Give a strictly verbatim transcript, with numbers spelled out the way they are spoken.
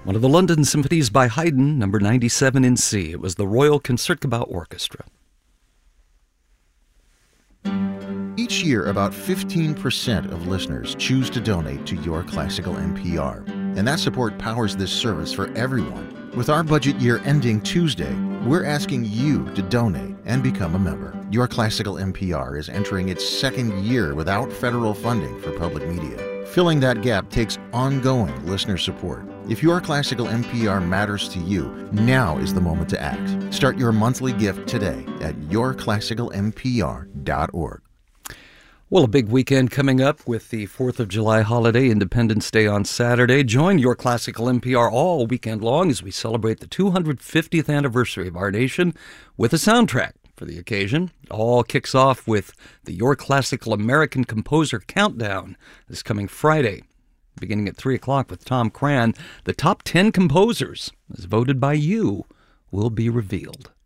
One of the London symphonies by Haydn, number ninety-seven in C. It was the Royal Concertgebouw Orchestra. Each year, about fifteen percent of listeners choose to donate to Your Classical N P R, and that support powers this service for everyone. With our budget year ending Tuesday, we're asking you to donate and become a member. Your Classical N P R is entering its second year without federal funding for public media. Filling that gap takes ongoing listener support. If Your Classical N P R matters to you, now is the moment to act. Start your monthly gift today at your classical n p r dot org. Well, a big weekend coming up with the fourth of July holiday, Independence Day on Saturday. Join Your Classical N P R all weekend long as we celebrate the two hundred fiftieth anniversary of our nation with a soundtrack for the occasion. It all kicks off with the Your Classical American Composer Countdown this coming Friday, beginning at three o'clock with Tom Cran. The top ten composers, as voted by you, will be revealed.